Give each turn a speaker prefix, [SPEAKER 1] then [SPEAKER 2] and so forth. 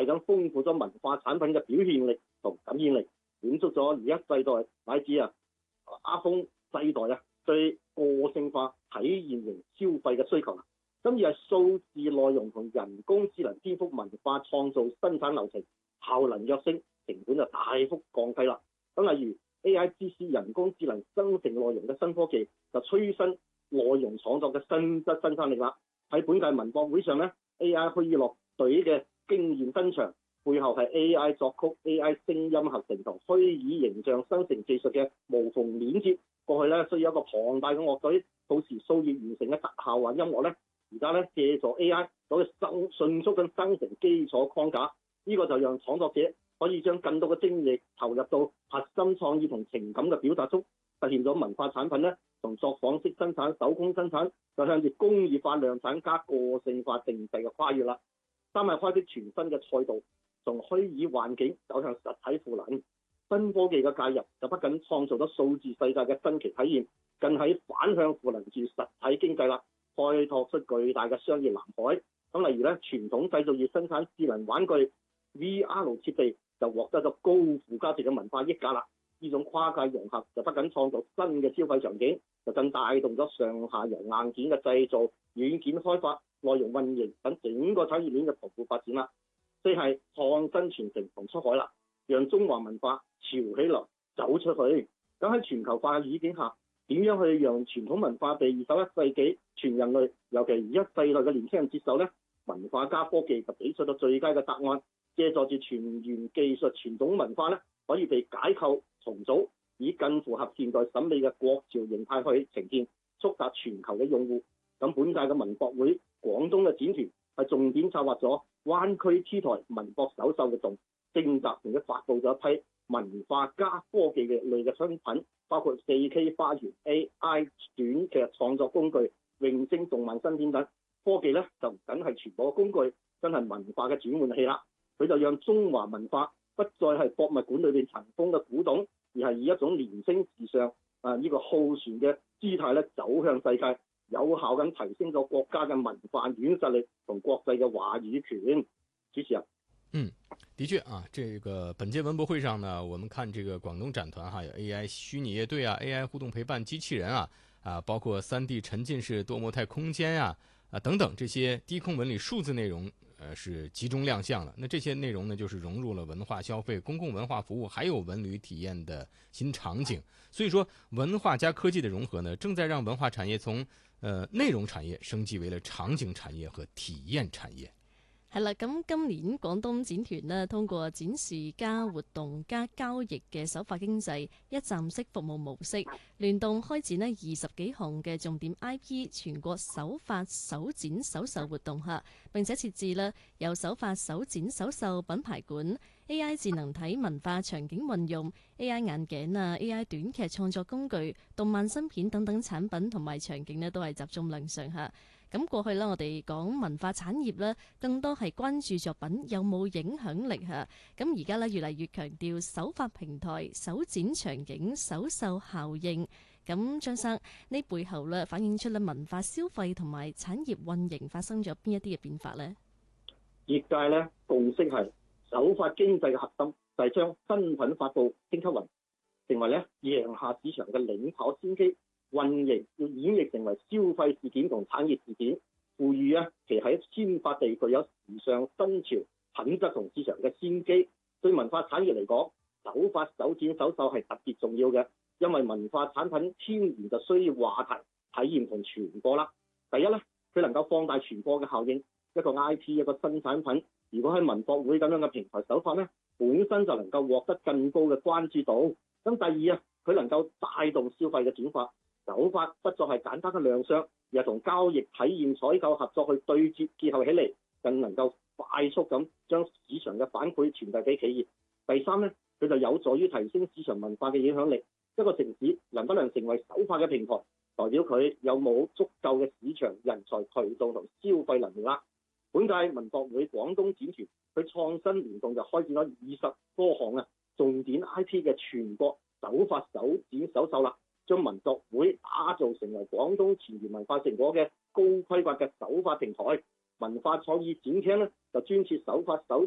[SPEAKER 1] 咁豐富咗文化產品嘅表現力同感染力，滿足咗而家世代乃至iPhone 世代對個性化體驗型消費嘅需求啦。咁而係數字內容同人工智能顛覆文化創造生產流程，效能躍升，成本就大幅降低啦。咁例如 AIGC 人工智能生成內容嘅新科技，就催生內容創作嘅新質生產力啦。喺本屆文博會上咧 ，AI 虛擬樂隊嘅經驗登場，背後係 AI 作曲、AI 聲音合成同虛擬形象生成技術嘅無縫連接。過去咧需要一個龐大嘅樂隊，到時數月完成嘅特效或音樂咧，而家咧借助 AI 可以迅速咁生成基礎框架，呢個就讓創作者可以將更多嘅精力投入到核心創意同情感嘅表達中，實現咗文化產品咧從作坊式生產、手工生產，就向住工業化量產加個性化定製嘅跨越啦。三係開闢全新嘅賽道，從虛擬環境走向實體賦能。新科技嘅介入就不僅創造咗數字世界嘅新奇體驗，更喺反向賦能住實體經濟啦，開拓出巨大嘅商業藍海。咁例如咧，傳統製造業生產智能玩具、VR 設備就獲得咗高附加值嘅文化溢價啦。呢種跨界融合就不僅創造新嘅消費場景，就更帶動咗上下游硬件嘅製造、軟件開發、內容運營等整個產業鏈嘅蓬勃發展啦。四係創新傳承同出海啦，讓中華文化潮起來走出去。咁喺全球化嘅語境下，點樣去讓傳統文化被21世紀全人類，尤其21世代嘅年輕人接受呢？文化加科技就俾出咗最佳嘅答案。借助住全員技術，傳統文化咧可以被解構重組，以更符合現代審美嘅國潮形態去呈現，觸達全球嘅用戶。咁本屆嘅文博會，廣東嘅展團係重點策劃咗灣區 T 台文博首秀活動，徵集並且發布咗一批文化加科技嘅類嘅商品，包括 4K 花園、AI 短劇創作工具、詠聲動漫新片等。科技咧就唔僅係傳播嘅工具，真係文化嘅轉換器啦。佢就讓中華文化不再係博物館裏邊塵封嘅古董，而係以一種年輕時尚呢個浩旋嘅姿態咧走向世界，有效咁提升咗國家嘅文化軟實力同國際嘅話語權。主持人，
[SPEAKER 2] 的確啊，這個本屆文博會上呢，我們看這個廣東展團有 AI 虛擬樂隊啊、AI 互動陪伴機器人包括3D 沉浸式多模態空間等等這些低空文旅數字內容。是集中亮相了。那這些內容呢，就是融入了文化消費、公共文化服務，還有文旅體驗的新場景。所以說，文化加科技的融合呢，正在讓文化產業從內容產業升級為了場景產業和體驗產業。
[SPEAKER 3] 係啦，咁今年廣東展團呢，通過展示加活動加交易嘅首發經濟一站式服務模式，聯動開展呢20幾項嘅重點 IP 全國首發首展首售活動下，並且設置呢有首發首展首售品牌館、AI 智能體文化場景運用、AI 眼鏡AI 短劇創作工具、動漫新片等等產品同埋場景呢，都係集中亮相下。咁過去我哋講文化產業呢，更多係關注作品有冇影響力嚇。咁而家呢，越嚟越強調首發平台、首展場景、首售效應。咁張生，呢背後呢反映出咧文化消費同埋產業運營發生咗邊一啲嘅變化呢？
[SPEAKER 1] 業界呢共識係首發經濟嘅核心就係將新品發布升級雲，成為贏下市場嘅領跑先機。運營要演繹成為消費事件同產業事件，賦予其喺先發地具有時尚新潮、品質同市場嘅先機。對文化產業嚟講，首發首展首秀係特別重要嘅，因為文化產品天然就需要話題、體驗同傳播啦。第一咧，佢能夠放大傳播嘅效應。一個 IP 一個新產品，如果喺文博會咁樣嘅平台首發咧，本身就能夠獲得更高嘅關注度。咁第二佢能夠帶動消費嘅轉化。首發不再係簡單嘅亮相，而係同交易、體驗、採購合作去對接結合起嚟，更能夠快速咁將市場嘅反饋傳遞俾企業。第三咧，佢就有助於提升市場文化嘅影響力。一個城市能不能成為首發嘅平台，代表佢有冇足夠嘅市場、人才、渠道同消費能力啦。本屆文博會廣東展團佢創新聯動就開展咗20多項重點 IP 嘅全國首發首展首秀啦。將文博會打造成為廣東前沿文化成果嘅高規格嘅首發平台。文化創意展廳就專設首發首